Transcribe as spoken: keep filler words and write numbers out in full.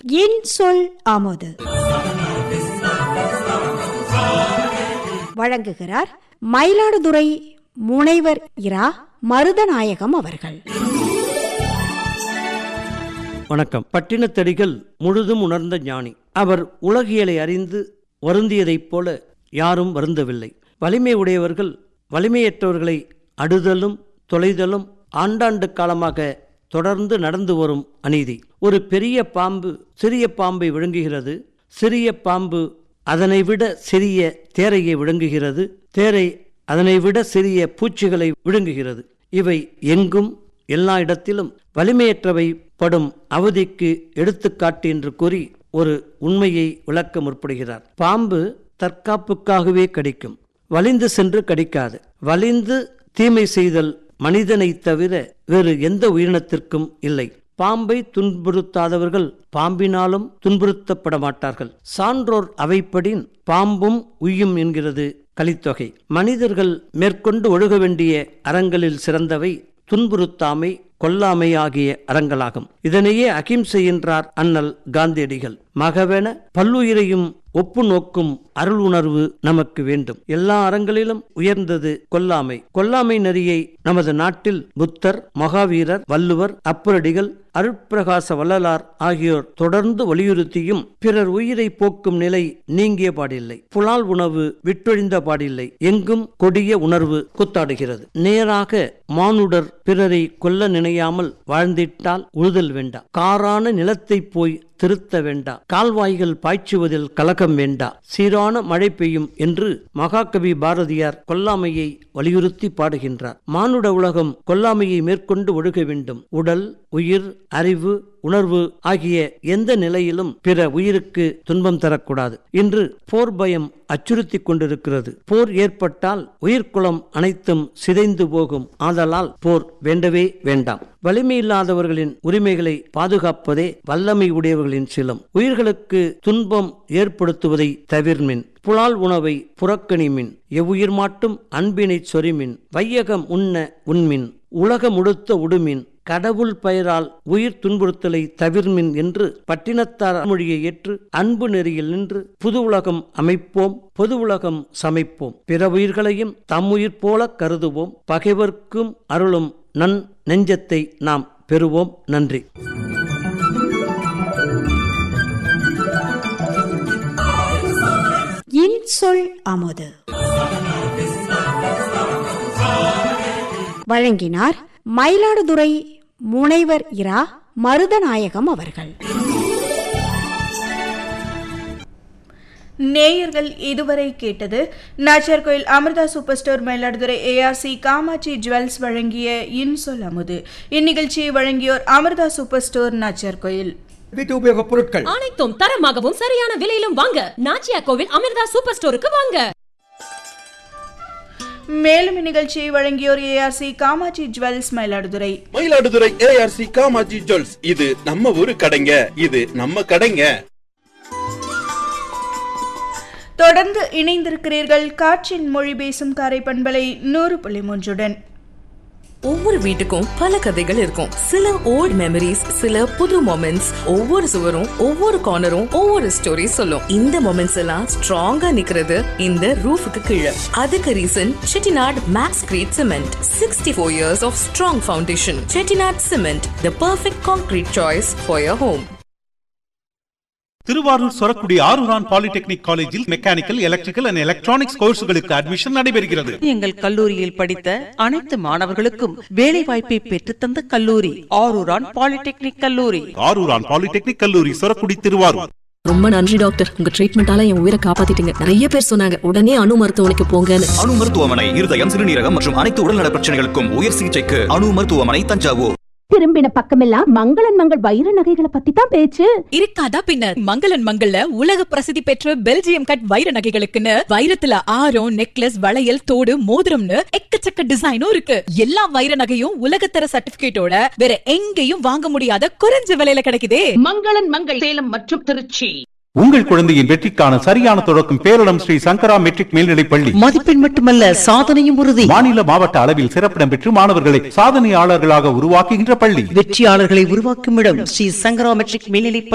என் சொல் அமுது. வழங்குகிறார் மயிலாடுதுறை முனைவர் இரா மருதநாயகம் அவர்கள். வணக்கம். பட்டினத்தடிகள் முழுதும் உணர்ந்த ஞானி. அவர் உலகியலை அறிந்து வருந்தியதைப் போல யாரும் வருந்தவில்லை. வலிமை உடையவர்கள் வலிமையற்றவர்களை அடுதலும் தொலைதலும் ஆண்டாண்டு காலமாக தொடர்ந்து நடந்து வரும் அநீதி. ஒரு பெரிய பாம்பு சிறிய பாம்பை விழுங்குகிறது, சிறிய பாம்பு அதனை விட சிறிய தேரையை விழுங்குகிறது, தேரை அதனை விட சிறிய பூச்சிகளை விழுங்குகிறது. இவை எங்கும் எல்லா இடத்திலும் வலிமையற்றவை படும் அவதிக்கு எடுத்துக்காட்டு என்று கூறி ஒரு உண்மையை விளக்க முற்படுகிறார். பாம்பு தற்காப்புக்காகவே கடிக்கும், வலிந்து சென்று கடிக்காது. வலிந்து தீமை செய்தல் மனிதனை தவிர வேறு எந்த உயிரினத்திற்கும் இல்லை. பாம்பை துன்புறுத்தாதவர்கள் பாம்பினாலும் துன்புறுத்தப்பட மாட்டார்கள். சான்றோர் அவைப்படின் பாம்பும் உய்யும் என்கிறது கலித்தொகை. மனிதர்கள் மேற்கொண்டு ஒழுக வேண்டிய அறங்களில் சிறந்தவை துன்புறுத்தாமை கொல்லாமை ஆகிய அறங்களாகும். இதனையே அகிம்சை என்றார் அண்ணல் காந்தியடிகள். மகவென பல்லுயிரையும் ஒப்பு நோக்கும் அருள் உணர்வு நமக்கு வேண்டும். எல்லா அறங்களிலும் உயர்ந்தது கொல்லாமை. கொல்லாமை நெறியை நமது நாட்டில் புத்தர், மகாவீரர், வள்ளுவர், அப்பரடிகள், அருட்பிரகாச வள்ளலார் ஆகியோர் தொடர்ந்து வலியுறுத்தியும் பிறர் உயிரை போக்கும் நிலை நீங்கிய பாடில்லை. புலால் உணவு விட்டொழிந்த பாடில்லை. எங்கும் கொடிய உணர்வு கூத்தாடுகிறது. நேராக மானுடர் பிறரை கொல்ல நினையாமல் வாழ்ந்திட்டால் உழுதல் வேண்டாம். காரான நிலத்தை போய் திருத்த வேண்டா. கால்வாய்கள் பாய்ச்சுவதில் கலக்கம் வேண்டா. சீரான மழை பெய்யும் என்று மகாகவி பாரதியார் கொல்லாமையை வலியுறுத்தி பாடுகின்றார். மானுட உலகம் கொல்லாமையை மேற்கொண்டு ஒழுக வேண்டும். உடல், உயிர், அறிவு, உணர்வு ஆகிய எந்த நிலையிலும் பிற உயிருக்கு துன்பம் தரக்கூடாது. இன்று போர் பயம் அச்சுறுத்தி கொண்டிருக்கிறது. போர் ஏற்பட்டால் உயிர்குலம் அனைத்தும் சிதைந்து போகும். ஆதலால் போர் வேண்டவே வேண்டாம். வலிமையில்லாதவர்களின் உரிமைகளை பாதுகாப்பதே வல்லமை உடையவர்களின் சிலம். உயிர்களுக்கு துன்பம் ஏற்படுத்துவதை தவிர்மின். புலால் உணவை புறக்கணிமின். எவ்வுயிர் மாட்டும் அன்பினை சொரிமின். வையகம் உண்ண உண்மின். உலகமுடுத்த உடுமின். கடவுள் பெயரால் உயிர் துன்புறுத்தலை தவிர்மின் என்று பட்டினத்தார் மொழியை ஏற்று அன்பு நெறியில் நின்று புது உலகம் அமைப்போம், பொது உலகம் சமைப்போம். பிற உயிர்களையும் தம் உயிர் போல கருதுவோம். பகைவர்க்கும் அருளும் நன் நெஞ்சத்தை நாம் பெறுவோம். நன்றி. என் சொல் அமுது வழங்கினார் மயிலாடுதுறை முனைவர் இரா மருதநாயகம் அவர்கள். நேயர்கள் இதுவரை கேட்டது Nachiyarkoil Amrita super store Mayiladuthurai ARC Kamakshi jewels வழங்கிய இன்சொல் அமுது. இந்நிகழ்ச்சியை வழங்கியோர் அமிர்தா சூப்பர் ஸ்டோர் நாச்சியார்கோயில். வீட்டு உபயோக பொருட்கள் அனைத்தும் தரமாகவும் சரியான விலையிலும் வாங்க நாச்சியார்கோவில் அமிர்தா சூப்பர் ஸ்டோருக்கு வாங்க. மேலும் இந்நிகழ்ச்சியை வழங்கியோர் ARC Kamakshi jewels Mayiladuthurai. Mayiladuthurai ARC Kamakshi jewels, இது நம்ம ஊரு கடைங்க, இது நம்ம கடைங்க. தொடர்ந்து இணைந்திருக்கிறீர்கள் காற்றின் மொழி பேசும் காரை பண்பலை நூறு புள்ளி மூன்றுடன். ஒவ்வொரு வீட்டுக்கும் பல கதைகள் இருக்கும். சில ஓல்ட் மெமரிஸ், சில புது மொமெண்ட்ஸ். ஒவ்வொரு சுவரும் ஒவ்வொரு கார்னரும் ஒவ்வொரு ஸ்டோரி சொல்லும். இந்த மொமெண்ட்ஸ் எல்லாம் ஸ்ட்ராங்கா நிக்கிறது இந்த ரூஃபுக்கு கீழே. அதுக்கு reason Chettinad maths greet cement. Sixty four years of strong foundation. Chettinad cement, the perfect concrete choice for your home. Thiruvarur Sorakudi Aruran polytechnic காலேஜில் mechanical, electrical and electronics கோர்ஸ்களுக்கு admission நடைபெறுகிறது. எங்கள் கல்லூரியில் படித்த அனைத்து மாணவர்களுக்கும் வேலை வாய்ப்பை பெற்றுத்தந்த கல்லூரி ஆரூரான் பாலிடெக்னிக் கல்லூரி. ஆரூரான் பாலிடெக்னிக் கல்லூரி, சொரக்குடி, திருவாரூர். ரொம்ப நன்றி டாக்டர், உங்க ட்ரீட்மெண்டால என் உயிரை காப்பாத்திட்டீங்க. நிறைய பேர் சொன்னாங்க உடனே அணு மருத்துவமனைக்கு போங்கன்னு. அணு மருத்துவமனை இருதயம், சிறுநீரகம் மற்றும் அனைத்து உடல்நல பிரச்சனைகளுக்கும் உயர் சிகிச்சைக்கு அணு மருத்துவமனை, தஞ்சாவூர். திரும்பின பக்கமெல்லாம் மங்களன் மங்கள் வைர நகைகளை பத்தி தான் பேச்சு. இருக்காதா பின்ன. மங்களன் மங்கள்ல உலக பிரசித்தி பெற்ற பெல்ஜியம் கட் வைர நகைகளுக்குன்னு வைரத்துல ஆரம், நெக்லஸ், வளையல், தோடு, மோதிரம்னு எக்கச்சக்க டிசைனும் இருக்கு. எல்லா வைர நகையும் உலகத்தர சர்டிபிகேட்டோட வேற எங்கேயும் வாங்க முடியாத குறைஞ்ச விலையில கிடைக்குதே. மங்களன் மங்கள் சேலம் மற்றும் திருச்சி. உங்கள் குழந்தையின் வெற்றிக்கான சரியான தொடக்கம் பேரிடம் ஸ்ரீ சங்கரா மெட்ரிக் மேல்நிலைப் பள்ளி. மதிப்பெண் மட்டுமல்ல, சாதனையும் உறுதி. மாநில மாவட்ட அளவில் சிறப்பிடம் பெற்று மாணவர்களை சாதனையாளர்களாக உருவாக்குகின்ற பள்ளி. வெற்றியாளர்களை உருவாக்கும் இடம் ஸ்ரீ சங்கரா மெட்ரிக் மேல்நிலைப்